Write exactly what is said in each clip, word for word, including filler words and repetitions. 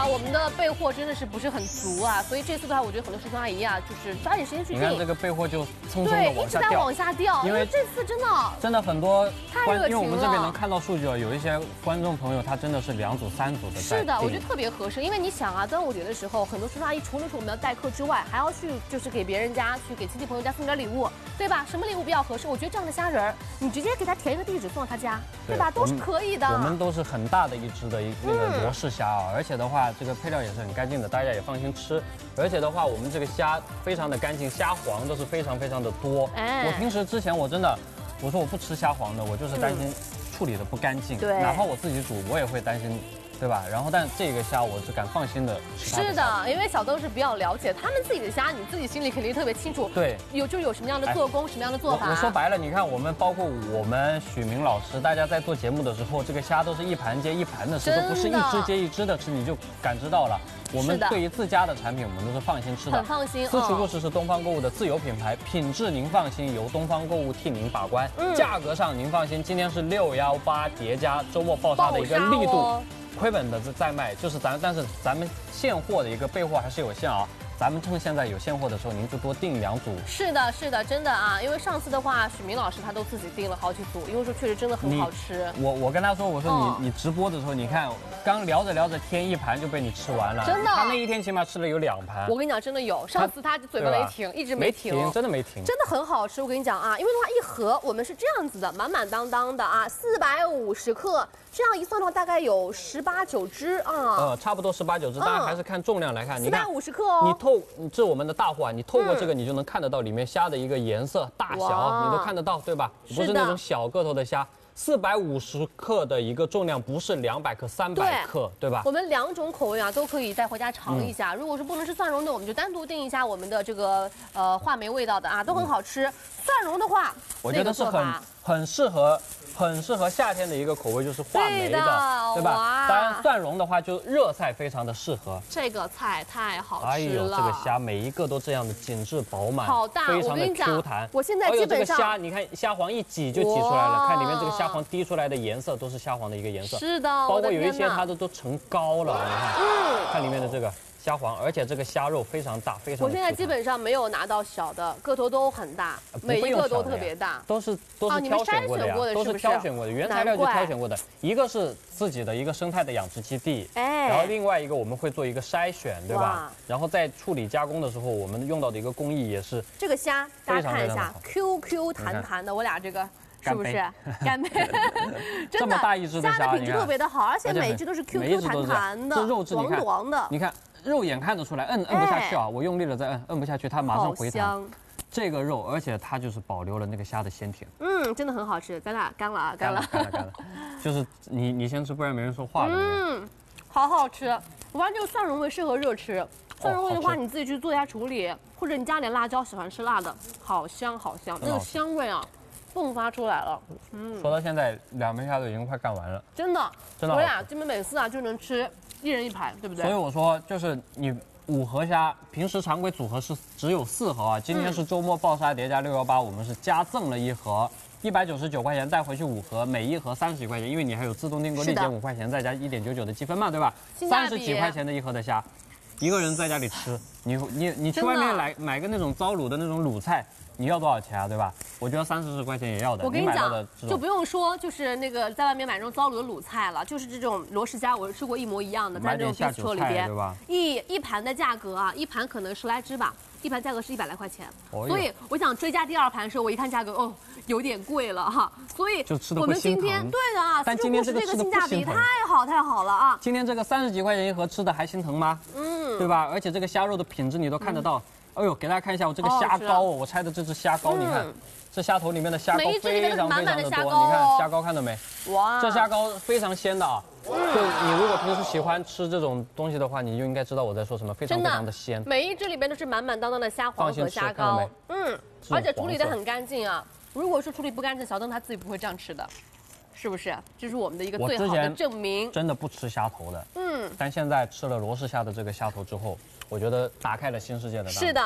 啊，我们的备货真的是不是很足啊，所以这次的话，我觉得很多叔叔阿姨啊，就是抓紧时间去订。 你看这个备货就蹭蹭的对， 往下掉， 一直在往下掉，因为这次真的真的很多观， 太热情了。 因为我们这边能看到数据啊，有一些观众朋友他真的是两组、三组的在订。 是的，我觉得特别合适，因为你想啊，端午节的时候，很多叔叔阿姨除了说我们要待客之外，还要去就是给别人家去给亲戚朋友家送点礼物，对吧？什么礼物比较合适？我觉得这样的虾仁儿，你直接给他填一个地址送到他家，对吧？都是可以的。 我们都是很大的一只的一那个罗氏虾啊，而且的话，这个配料也是很干净的，大家也放心吃。而且的话，我们这个虾非常的干净，虾黄都是非常非常的多。哎，我平时之前我真的，我说我不吃虾黄的，我就是担心处理的不干净。对，哪怕我自己煮，我也会担心。对吧？然后，但这个虾我是敢放心的吃。 是的，因为小豆是比较了解他们自己的虾，你自己心里肯定特别清楚。 对， 有就有什么样的做工，什么样的做法。 我说白了，你看我们包括我们许明老师，大家在做节目的时候，这个虾都是一盘接一盘的吃，都不是一只接一只的吃，你就感知到了。我们对于自家的产品，我们都是放心吃的， 很放心。 私厨故事是东方购物的自有品牌，品质您放心，由东方购物替您把关。嗯，价格上您放心，今天是六幺八叠加周末爆杀的一个力度。亏本的在卖，就是咱，但是咱们现货的一个备货还是有限啊。咱们趁现在有现货的时候，您就多订两组。 是的，是的，真的啊，因为上次的话，许明老师他都自己订了好几组，因为说确实真的很好吃。 我我跟他说，我说你、哦、你直播的时候，你看刚聊着聊着，添一盘就被你吃完了。 真的， 他那一天起码吃了有两盘。 我跟你讲，真的有，上次他嘴巴没停，一直没停， 没停，真的没停， 真的很好吃。我跟你讲啊，因为的话一盒我们是这样子的，满满当当的啊，四百五十克。这样一算的话，大概有十八九只啊， 呃，差不多十八九只，当然还是看重量来看。 四百五十克哦。 你透，这我们的大货啊，你透过这个，你就能看得到里面虾的一个颜色、大小，你都看得到，对吧？不是那种小个头的虾。四百五十克的一个重量，不是两百克、三百克，对吧？ 我们两种口味啊，都可以带回家尝一下。嗯、如果是不能吃蒜蓉的，我们就单独订一下我们的这个呃话梅味道的啊，都很好吃。嗯、蒜蓉的话， 我觉得是很很适合。很适合夏天的一个口味，就是话梅的， 的对吧？当然，蒜蓉的话就热菜非常的适合。 这个菜太好吃了！ 哎呦，这个虾每一个都这样的紧致饱满， 好大， 非常的 Q 弹。 我现在基本上， 这个虾，你看虾黄一挤就挤出来了，看里面这个虾黄滴出来的颜色都是虾黄的一个颜色。 是的， 包括有一些它都都成膏了，你看，嗯，看里面的这个。虾黄，而且这个虾肉非常大，非常。 我现在基本上没有拿到小的，个头都很大，每一个都特别大， 都是都是挑选过的呀，都是挑选过的，原材料就挑选过的。一个是自己的一个生态的养殖基地，哎，然后另外一个我们会做一个筛选，对吧？然后在处理加工的时候，我们用到的一个工艺也是。 这个虾大家看一下 ，Q Q 弹弹的，我俩这个。是不是干杯？ 这么大一只的虾， 虾的品质特别的好，而且每一只都是 Q Q 弹弹的， 这肉质黄黄的。 你看肉眼看得出来，摁摁不下去啊！我用力了再摁，摁不下去，它马上回弹。这个肉，而且它就是保留了那个虾的鲜甜。 嗯，真的很好吃。咱俩干了啊，干了， 干了，干了。就是你你先吃，不然没人说话了。 嗯，好好吃。我发现这个蒜蓉味适合热吃。蒜蓉味的话，你自己去做一下处理，或者你加点辣椒，喜欢吃辣的，好香好香，那个香味啊。迸发出来了， 嗯，说到现在，两杯虾都已经快干完了， 真的， 真的， 我俩基本每次啊就能吃一人一盘，对不对？ 所以我说，就是你五盒虾，平时常规组合是只有四盒啊，今天是周末爆杀叠加六幺八，我们是加赠了一盒，一百九十九块钱带回去五盒，每一盒三十几块钱，因为你还有自动订购立减五块钱，再加一点九九的积分嘛，对吧？三十几块钱的一盒的虾，一个人在家里吃，你你你去外面来买个那种糟卤的那种卤菜。你要多少钱啊？对吧？我觉得三四十块钱也要的。 我跟你讲，就不用说，就是那个在外面买那种糟卤的卤菜了，就是这种罗氏虾，我吃过一模一样的，在这种 bistro 里边， 对吧？ 一一盘的价格啊，一盘可能十来只吧，一盘价格是一百来块钱。哦、所以我想追加第二盘的时候，我一看价格，哦，有点贵了哈。所以我们今天对的啊， 但今天这个性价比太好太好了啊！ 今天这个三十几块钱一盒吃的还心疼吗？嗯，对吧？而且这个虾肉的品质你都看得到。嗯哎呦，给大家看一下我这个虾膏哦，我拆的这只虾膏，你看，这虾头里面的虾膏非常非常的多，你看虾膏看到没？哇，这虾膏非常鲜的啊！就你如果平时喜欢吃这种东西的话，你就应该知道我在说什么，非常非常的鲜。 每一只里面都是满满当当的虾黄和虾膏，嗯，而且处理的很干净啊。如果说处理不干净，小邓他自己不会这样吃的。是不是？这是我们的一个最好的证明。 真的不吃虾头的，嗯，但现在吃了罗氏虾的这个虾头之后，我觉得打开了新世界的大门。 是的，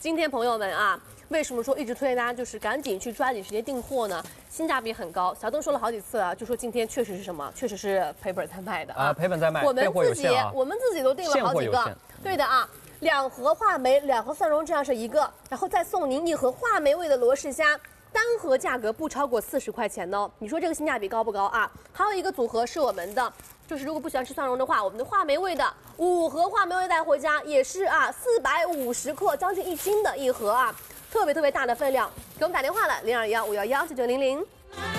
今天朋友们啊，为什么说一直推荐大家就是赶紧去抓紧时间订货呢？性价比很高。小邓说了好几次啊，就说今天确实是什么，确实是赔本在卖的啊， 啊赔本在卖， 我们自己、 啊、 我们自己都订了好几个，对的啊。两盒话梅，两盒蒜蓉，这样是一个，然后再送您一盒话梅味的罗氏虾，单盒价格不超过四十块钱哦。你说这个性价比高不高啊？还有一个组合是我们的。就是如果不喜欢吃蒜蓉的话，我们的话梅味的五盒话梅味带回家也是啊，四百五十克，将近一斤的一盒啊，特别特别大的分量。给我们打电话了，零二幺五幺幺九九零零。